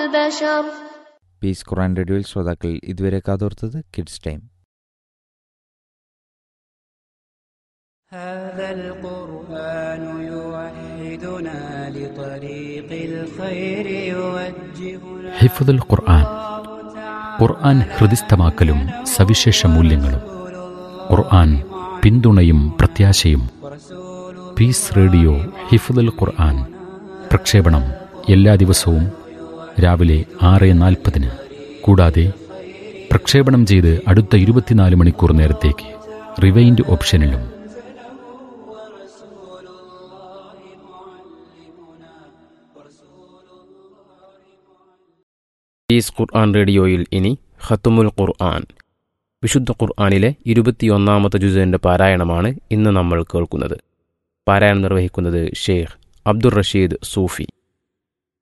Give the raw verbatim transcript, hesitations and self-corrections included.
البشر. Piece ഖുർആൻ റേഡിയോയിൽ ശ്രോതാക്കൾ ഇതുവരെ കാതോർത്തത് കിഡ്സ് ടൈം. هذا القرآن يوحدنا لطريق الخير يوجهنا. ഹിഫ്ദുൽ ഖുർആൻ, ഖുർആൻ ഹൃദിസ്ഥമാക്കലും സവിശേഷ മൂല്യങ്ങളും. ഖുർആൻ പിന്തുണയും പ്രത്യാശയും. പീസ് റേഡിയോ ഹിഫ്ദുൽ ഖുർആൻ പ്രക്ഷേപണം എല്ലാ ദിവസവും രാവിലെ ആറ് നാൽപ്പതിന്. കൂടാതെ പ്രക്ഷേപണം ചെയ്ത് അടുത്ത ഇരുപത്തിനാല് മണിക്കൂർ നേരത്തേക്ക് റിവൈൻഡ് ഓപ്ഷനിലും. പീസ് ഖുർആൻ റേഡിയോയിൽ ഇനി ഖത്മുൽ ഖുർആൻ, വിശുദ്ധ ഖുർആനിലെ ഇരുപത്തിയൊന്നാമത്തെ ജുസിന്റെ പാരായണമാണ് ഇന്ന് നമ്മൾ കേൾക്കുന്നത്. പാരായണം നിർവഹിക്കുന്നത് ഷെയ്ഖ് അബ്ദുർ റഷീദ് സൂഫി.